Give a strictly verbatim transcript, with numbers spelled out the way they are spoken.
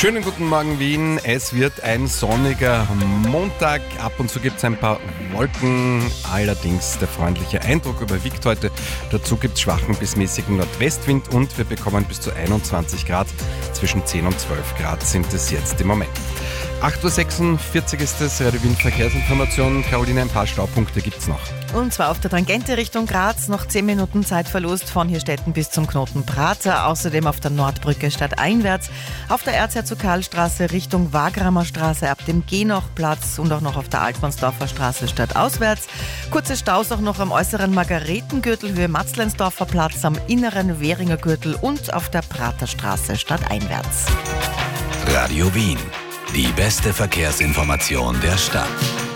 Schönen guten Morgen Wien, es wird ein sonniger Montag, ab und zu gibt es ein paar Wolken, allerdings der freundliche Eindruck überwiegt heute. Dazu gibt es schwachen bis mäßigen Nordwestwind und wir bekommen bis zu einundzwanzig Grad, zwischen zehn und zwölf Grad sind es jetzt im Moment. acht Uhr sechsundvierzig ist es, Radio Wien Verkehrsinformation. Caroline, ein paar Staupunkte gibt's noch. Und zwar auf der Tangente Richtung Graz, noch zehn Minuten Zeitverlust von Hirstetten bis zum Knoten Prater. Außerdem auf der Nordbrücke stadteinwärts, auf der Erzherzog-Karl-Straße Richtung Wagramer Straße ab dem Genochplatz und auch noch auf der Altmannsdorfer Straße stadtauswärts. Kurze Staus auch noch am äußeren Margaretengürtel Höhe Matzleinsdorfer Platz, am inneren Währinger Gürtel und auf der Praterstraße stadteinwärts. Radio Wien. Die beste Verkehrsinformation der Stadt.